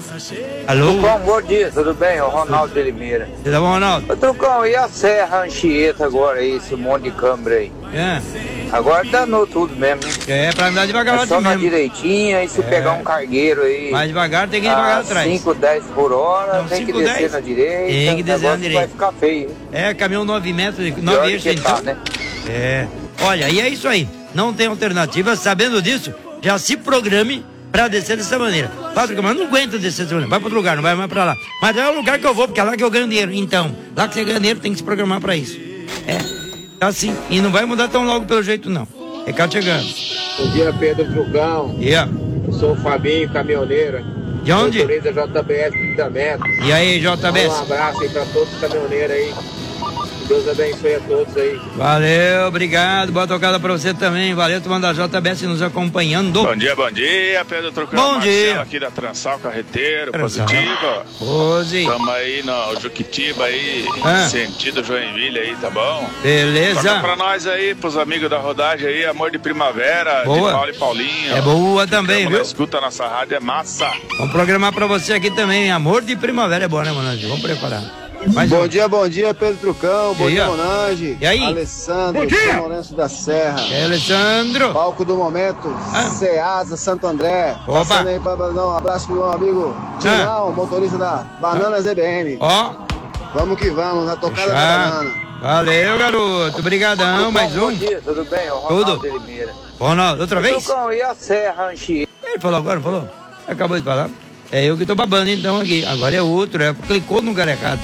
Alô? Trucão, bom dia, tudo bem? O Ronaldo de Limeira. Tudo bom, Ronaldo? Ô, Trucão, e a Serra Anchieta agora aí, esse monte de câmera aí? É, Agora danou tudo mesmo, né? pra andar É devagar só na mesmo. direitinha, e se pegar um cargueiro aí Mais devagar, tem que ir devagar atrás. 5, 10 por hora, Não, tem que 5, descer 10? na direita. Tem que descer na o negócio direita. vai ficar feio, hein? É, caminhão 9 metros, Pior 9 que eixos, então. tá, né? É. Olha, e é isso aí. Não tem alternativa. Sabendo disso, já se programe pra descer dessa maneira. Fábrica, mas não aguenta descer dessa maneira. Vai pra outro lugar, não vai mais pra lá. Mas é o lugar que eu vou, porque é lá que eu ganho dinheiro. Então, lá que você ganha dinheiro, tem que se programar pra isso. É. Tá assim. E não vai mudar tão logo pelo jeito, não. Recado chegando. Bom dia, Pedro Trucão. Yeah. Eu sou o Fabinho, caminhoneiro. De onde? Motorista JBS 30 metros. E aí, Um JBS? abraço aí pra todos os caminhoneiros aí. Que Deus abençoe a todos aí. Valeu, obrigado. Boa tocada pra você também. Valeu, turma da JBS nos acompanhando. Bom dia, Pedro Trucão. Bom Marcelo dia. aqui da Transal Carreteiro, Transal. positivo. Rose. Estamos aí no Juquitiba aí, Ah. sentido Joinville aí, tá bom? Beleza. Toca pra nós aí, pros amigos da rodagem aí, Amor de Primavera, Boa. de Paulo e Paulinho. É boa também, Tamo viu? na escuta, nossa rádio é massa. Vamos programar pra você aqui também. Amor de Primavera é bom, né, Monange? Vamos preparar. Mais um. Bom dia, Pedro Trucão. Bom E aí, dia, ó. Monange. E aí? Alessandro, Bom dia. São Lourenço da Serra. É, Alessandro. Palco do momento, Ceasa, Santo André. Opa. Passando aí pra dar um abraço pro meu amigo Tinão, motorista da Banana ZBM. Ó. Vamos que vamos, na tocada da Já. banana. Valeu, garoto. Obrigadão. Trucão, Mais bom um. dia, tudo bem? O Ronaldo Tudo. de Limeira. Ronaldo, outra vez? Trucão, e a Serra Anchieta? Ele falou agora, não falou? Acabou de falar. É eu que tô babando então aqui. Agora é outro, clicou no lugar errado.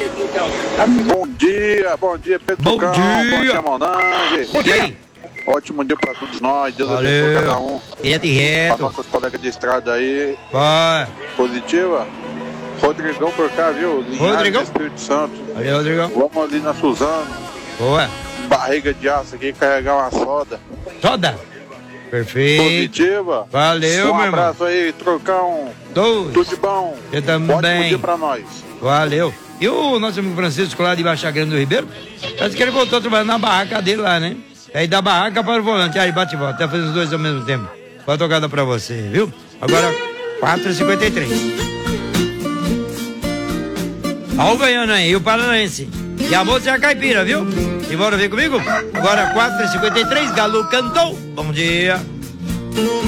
Bom dia, Pedro Bom Trucão. dia. Bom dia, Monange. E aí? Ótimo dia pra todos nós, Deus Valeu. abençoe cada um. Reto e Para reto. nossos colegas de estrada aí, Vai. positiva. Rodrigão por cá, viu? Linhares Rodrigão? do Espírito Santo. Valeu, Rodrigão. Vamos ali na Suzano, Boa. barriga de aço aqui, carregar uma soda. Toda. Perfeito. Positiva. Valeu, Um meu irmão. abraço aí, Trucão. Dois. Tudo de bom. Você também. Ótimo dia pra nós. Valeu. E o nosso amigo Francisco lá de Baixa Grande do Ribeiro, parece que ele voltou a trabalhar na barraca dele lá, né? Aí da barraca para o volante, aí bate e volta, tá fazendo os dois ao mesmo tempo. Boa tocada pra você, viu? Agora, 4h53. Olha o Goiano aí, e o Paranaense. E a moça é a caipira, viu? E bora ver comigo? Agora, 4h53, Galo cantou. Bom dia.